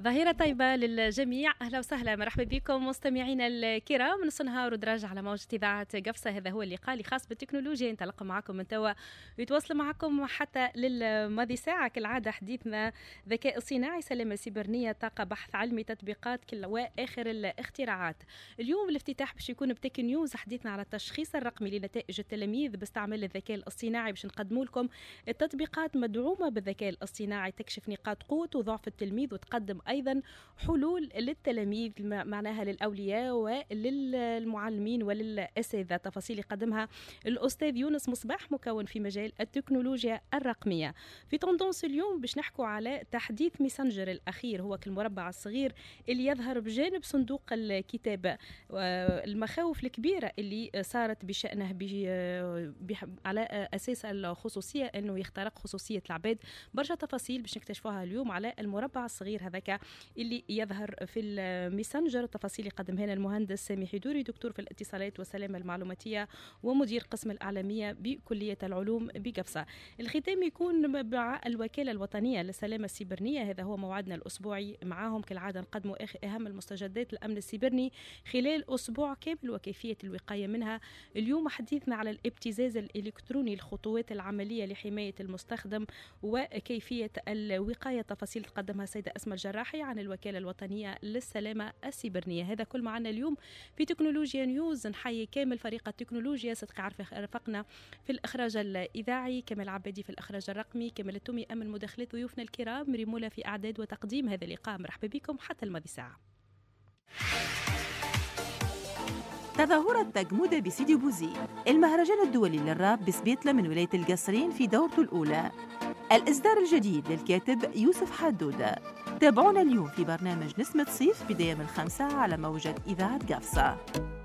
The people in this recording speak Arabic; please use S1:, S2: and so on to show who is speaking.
S1: ظهيرة طيبة للجميع. أهلا وسهلا، مرحبا بكم مستمعينا الكرام. نص نهار ودراج على موجة إذاعة قفصة. هذا هو اللقاء اللي خاص بالتكنولوجيا، ينطلق معكم من توا ويتواصل معكم حتى للماضي ساعة. كالعادة حديثنا ذكاء اصطناعي، سلامة سيبرانية، طاقة، بحث علمي، تطبيقات وآخر الاختراعات. اليوم الافتتاح باش يكون بتك نيوز، حديثنا على التشخيص الرقمي لنتائج التلاميذ باستعمال الذكاء الاصطناعي، باش نقدموا لكم التطبيقات مدعومة بالذكاء الاصطناعي تكشف نقاط قوة وضعف التلميذ وتقدم أيضا حلول للتلاميذ، معناها للأولياء وللمعلمين وللأساتذة. تفاصيل يقدمها الأستاذ يونس مصباح، مكون في مجال التكنولوجيا الرقمية. في توندونس اليوم باش نحكوا على تحديث ميسنجر الأخير، هو كالمربع الصغير اللي يظهر بجانب صندوق الكتابة. المخاوف الكبيرة اللي صارت بشأنه على أساس الخصوصية، أنه يخترق خصوصية العباد. برشا تفاصيل باش نكتشفوها اليوم على المربع الصغير هذاك اللي يظهر في الميسنجر. التفاصيل يقدمها لنا المهندس سامي حيدوري، دكتور في الاتصالات والسلامة المعلوماتية ومدير قسم الإعلامية بكلية العلوم بقفصة. الختام يكون مع الوكالة الوطنية للسلامة السيبرانية، هذا هو موعدنا الأسبوعي معاهم. كالعادة نقدموا أهم المستجدات الأمن السيبراني خلال أسبوع كامل وكيفية الوقاية منها. اليوم حديثنا على الابتزاز الإلكتروني، الخطوات العملية لحماية المستخدم وكيفية الوقاية. تفاصيل تقدمها السيدة أسماء الجراحي عن الوكالة الوطنية للسلامة السيبرانية. هذا كل معنا اليوم في تكنولوجيا نيوز. نحيي كامل فريق التكنولوجيا، صدقي عارفة رفقنا في الإخراج الإذاعي، كمال عبادي في الإخراج الرقمي، كمال التومي أمن مداخلات ضيوفنا الكرام، ريمولا في إعداد وتقديم هذا اللقاء. مرحبا بكم حتى الماضي ساعة.
S2: تظاهرة تجمودة بسيدي بوزي، المهرجان الدولي للراب بسبيتلة من ولاية القصرين في دورته الأولى. الإصدار الجديد للكاتب يوسف حدودة. تابعونا اليوم في برنامج نسمة صيف بداية من 5 على موجة إذاعة قفصة.